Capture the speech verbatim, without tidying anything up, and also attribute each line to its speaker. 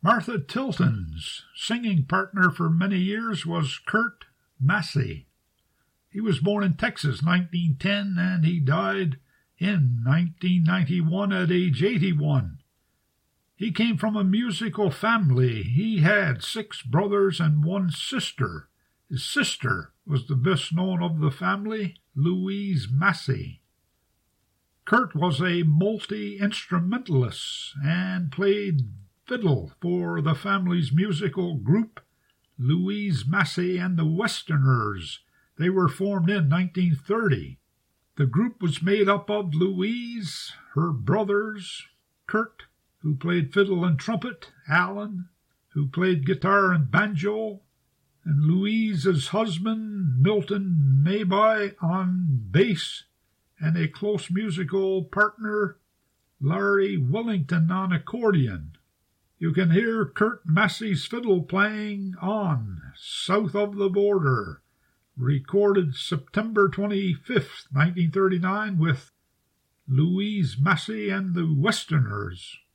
Speaker 1: Martha Tilton's singing partner for many years was Kurt Massey. He was born in Texas, nineteen ten, and he died in nineteen ninety-one at age eighty-one. He came from a musical family. He had six brothers and one sister. His sister was the best known of the family, Louise Massey. Kurt was a multi-instrumentalist and played fiddle for the family's musical group, Louise Massey and the Westerners. They were formed in nineteen thirty. The group was made up of Louise, her brothers, Kurt, who played fiddle and trumpet, Alan, who played guitar and banjo, and Louise's husband, Milton Maby, on bass, and a close musical partner, Larry Wellington, on accordion. You can hear Kurt Massey's fiddle playing on South of the Border, recorded September twenty-fifth, nineteen thirty-nine, with Louise Massey and the Westerners.